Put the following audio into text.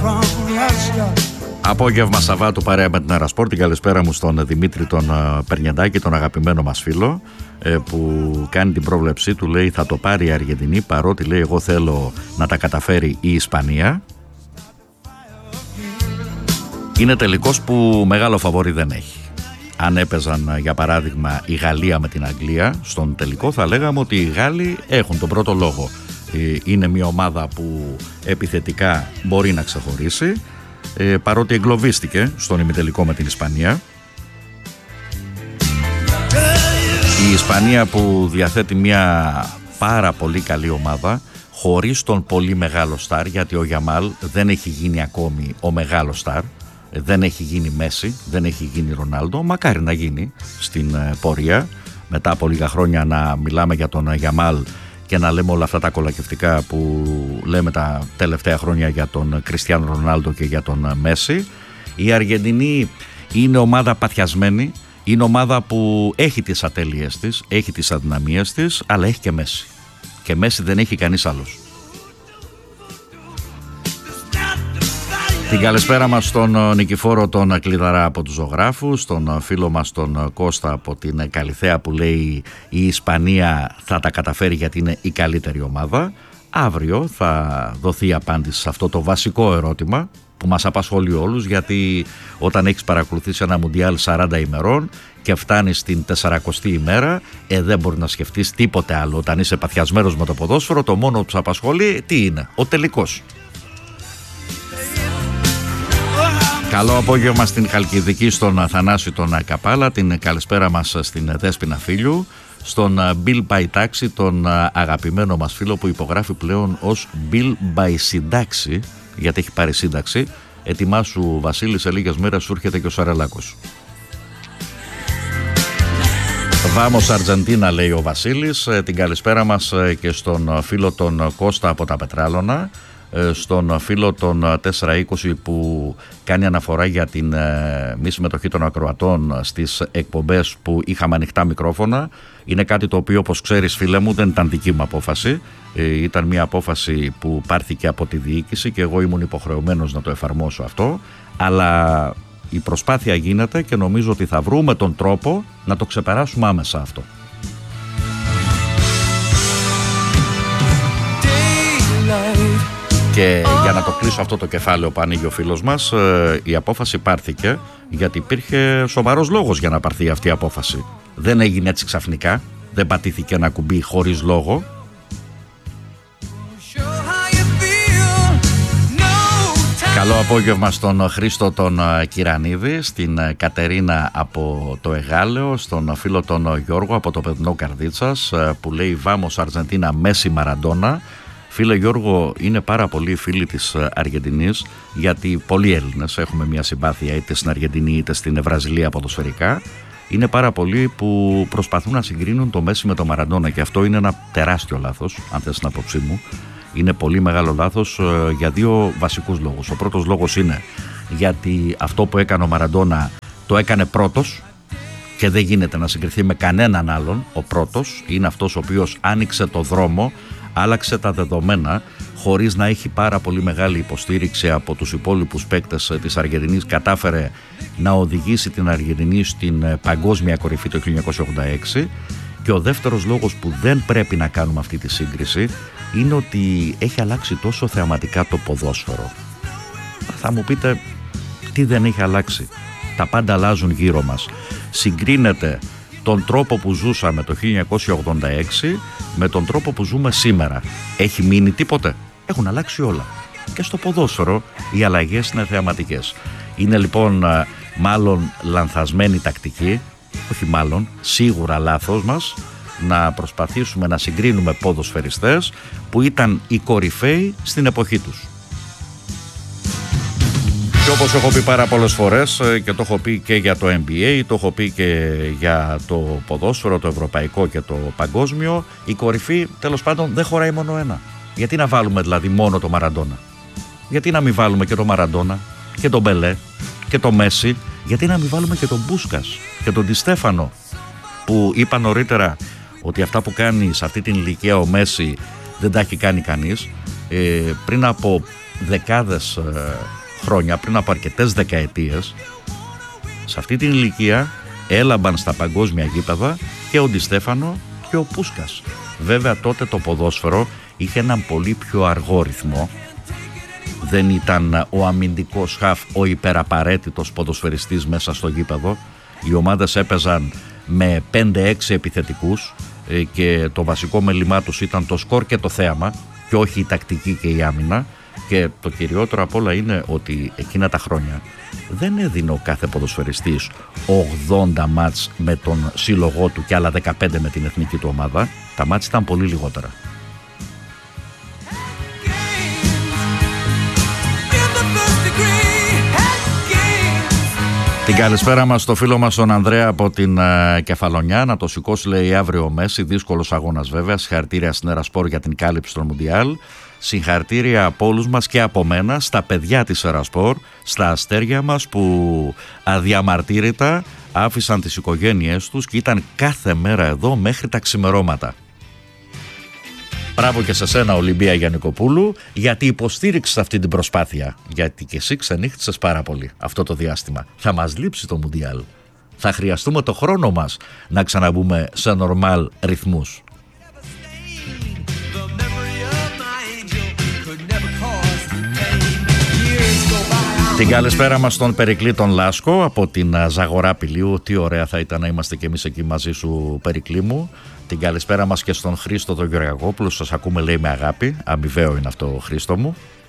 Απόγευμα Σαββάτου παρέα με την Αρασπόρ. Την καλησπέρα μου στον Δημήτρη τον Περνιαντάκη, τον αγαπημένο μας φίλο, που κάνει την πρόβλεψή του. Λέει θα το πάρει η Αργεντινή, παρότι λέει εγώ θέλω να τα καταφέρει η Ισπανία. Είναι τελικός που μεγάλο φαβορί δεν έχει. Αν έπαιζαν για παράδειγμα η Γαλλία με την Αγγλία στον τελικό, θα λέγαμε ότι οι Γάλλοι έχουν τον πρώτο λόγο. Είναι μια ομάδα που επιθετικά μπορεί να ξεχωρίσει, παρότι εγκλωβίστηκε στον ημιτελικό με την Ισπανία. Η Ισπανία που διαθέτει μια πάρα πολύ καλή ομάδα, χωρίς τον πολύ μεγάλο στάρ, γιατί ο Γιαμάλ δεν έχει γίνει ακόμη ο μεγάλος στάρ, δεν έχει γίνει Μέση, δεν έχει γίνει Ρονάλντο, μακάρι να γίνει στην πορεία, μετά από λίγα χρόνια να μιλάμε για τον Γιαμάλ και να λέμε όλα αυτά τα κολακευτικά που λέμε τα τελευταία χρόνια για τον Κριστιάνο Ρονάλντο και για τον Μέση. Η Αργεντινή είναι ομάδα παθιασμένη, είναι ομάδα που έχει τις ατέλειες της, έχει τις αδυναμίες της, αλλά έχει και Μέση. Και Μέση δεν έχει κανείς άλλος. Την καλησπέρα μας στον Νικηφόρο τον Κλειδαρά από τους Ζωγράφους, τον φίλο μας τον Κώστα από την Καλιθέα που λέει η Ισπανία θα τα καταφέρει γιατί είναι η καλύτερη ομάδα. Αύριο θα δοθεί απάντηση σε αυτό το βασικό ερώτημα που μας απασχολεί όλους, γιατί όταν έχεις παρακολουθήσει ένα Μουντιάλ 40 ημερών και φτάνεις στην 40η ημέρα, δεν μπορεί να σκεφτείς τίποτε άλλο. Όταν είσαι παθιασμένος με το ποδόσφαιρο, το μόνο που σε απασχολεί τι είναι? Ο τελικός. Καλό απόγευμα στην Χαλκιδική, στον Θανάση τον Καπάλα, την καλησπέρα μας στην Δέσποινα Φίλιου, στον Bill by Taxi, τον αγαπημένο μας φίλο που υπογράφει πλέον ως Bill by Συντάξη, γιατί έχει πάρει σύνταξη. Ετοιμάσου Βασίλη, σε λίγες μέρες σου έρχεται και ο Σαρελάκος. Βάμος Αργεντίνα, λέει ο Βασίλης. Την καλησπέρα μας και στον φίλο τον Κώστα από τα Πετράλωνα, στον φίλο των 420 που κάνει αναφορά για την μη συμμετοχή των ακροατών στις εκπομπές που είχαμε ανοιχτά μικρόφωνα. Είναι κάτι το οποίο, όπως ξέρεις φίλε μου, δεν ήταν δική μου απόφαση, ήταν μια απόφαση που πάρθηκε από τη διοίκηση και εγώ ήμουν υποχρεωμένος να το εφαρμόσω αυτό, αλλά η προσπάθεια γίνεται και νομίζω ότι θα βρούμε τον τρόπο να το ξεπεράσουμε άμεσα αυτό. Και για να το κλείσω αυτό το κεφάλαιο που ανοίγει ο φίλος μας, η απόφαση πάρθηκε γιατί υπήρχε σοβαρός λόγος για να πάρθει αυτή η απόφαση. Δεν έγινε έτσι ξαφνικά, δεν πατήθηκε ένα κουμπί χωρίς λόγο. Καλό απόγευμα στον Χρήστο τον Κυρανίδη, στην Κατερίνα από το Εγάλεο, στον φίλο τον Γιώργο από το Παιδνό Καρδίτσας που λέει Βάμος Αργεντίνα, Μέση Μαραντόνα. Φίλε Γιώργο, είναι πάρα πολλοί φίλοι της Αργεντινής, γιατί πολλοί Έλληνες έχουμε μια συμπάθεια είτε στην Αργεντινή είτε στην Βραζιλία ποδοσφαιρικά. Είναι πάρα πολλοί που προσπαθούν να συγκρίνουν το Μέση με το Μαραντόνα και αυτό είναι ένα τεράστιο λάθος, αν θες την άποψή μου. Είναι πολύ μεγάλο λάθος για δύο βασικούς λόγους. Ο πρώτος λόγος είναι γιατί αυτό που έκανε ο Μαραντόνα το έκανε πρώτος και δεν γίνεται να συγκριθεί με κανέναν άλλον. Ο πρώτος είναι αυτός ο οποίος άνοιξε το δρόμο, άλλαξε τα δεδομένα, χωρίς να έχει πάρα πολύ μεγάλη υποστήριξη από τους υπόλοιπους παίκτες της Αργεντινής, κατάφερε να οδηγήσει την Αργεντινή στην παγκόσμια κορυφή το 1986. Και ο δεύτερος λόγος που δεν πρέπει να κάνουμε αυτή τη σύγκριση είναι ότι έχει αλλάξει τόσο θεαματικά το ποδόσφαιρο. Θα μου πείτε τι δεν έχει αλλάξει? Τα πάντα αλλάζουν γύρω μας. Συγκρίνεται τον τρόπο που ζούσαμε το 1986 με τον τρόπο που ζούμε σήμερα. Έχει μείνει τίποτε? Έχουν αλλάξει όλα. Και στο ποδόσφαιρο οι αλλαγές είναι θεαματικές. Είναι λοιπόν μάλλον λανθασμένη τακτική, όχι μάλλον, σίγουρα λάθος μας, να προσπαθήσουμε να συγκρίνουμε ποδοσφαιριστές που ήταν οι κορυφαίοι στην εποχή τους. Και όπως έχω πει πάρα πολλές φορές και το έχω πει και για το NBA, το έχω πει και για το ποδόσφαιρο, το ευρωπαϊκό και το παγκόσμιο, η κορυφή τέλος πάντων δεν χωράει μόνο ένα. Γιατί να βάλουμε δηλαδή μόνο το Μαραντόνα? Γιατί να μην βάλουμε και το Μαραντόνα και τον Μπελέ και το Μέση? Γιατί να μην βάλουμε και τον Μπούσκας και τον Ντι Στέφανο, που είπα νωρίτερα ότι αυτά που κάνει σε αυτή την ηλικία ο Μέση δεν τα έχει κάνει κανείς. Πριν από δεκάδες χρόνια, πριν από αρκετές δεκαετίες, σε αυτή την ηλικία έλαμπαν στα παγκόσμια γήπεδα και ο Ντι Στέφανο και ο Πούσκας. Βέβαια τότε το ποδόσφαιρο είχε έναν πολύ πιο αργό ρυθμό. Δεν ήταν ο αμυντικός χαφ ο υπεραπαραίτητος ποδοσφαιριστής μέσα στο γήπεδο. Οι ομάδες έπαιζαν με 5-6 επιθετικούς και το βασικό μέλημά τους ήταν το σκορ και το θέαμα και όχι η τακτική και η άμυνα. Και το κυριότερο απ' όλα είναι ότι εκείνα τα χρόνια δεν έδινε ο κάθε ποδοσφαιριστής 80 μάτς με τον σύλλογό του και άλλα 15 με την εθνική του ομάδα. Τα μάτς ήταν πολύ λιγότερα. Την καλησπέρα μας στο φίλο μας τον Ανδρέα από την Κεφαλονιά. Να το σηκώσει, λέει, αύριο ο Μέση. Δύσκολος αγώνας βέβαια. Συγχαρητήρια στην Ερασπόρ για την κάλυψη των Μουντιάλ. Συγχαρητήρια από όλους μας και από μένα στα παιδιά της Ερασπόρ, στα αστέρια μας που αδιαμαρτύρητα άφησαν τις οικογένειές τους και ήταν κάθε μέρα εδώ μέχρι τα ξημερώματα. Μπράβο και σε σένα, Ολυμπία Γιαννικοπούλου, γιατί υποστήριξες αυτή την προσπάθεια. Γιατί και εσύ ξενύχτησες πάρα πολύ αυτό το διάστημα. Θα μας λείψει το Μουντιάλ. Θα χρειαστούμε το χρόνο μας να ξαναμπούμε σε νορμάλ ρυθμούς. Την καλησπέρα μας στον Περικλή τον Λάσκο από την Ζαγορά Πηλίου. Τι ωραία θα ήταν να είμαστε κι εμείς εκεί μαζί σου, Περικλή μου. Την καλησπέρα μας και στον Χρήστο τον Γεωργακόπουλο. Σας ακούμε, λέει, με αγάπη. Αμοιβαίο είναι αυτό, Χρήστο μου.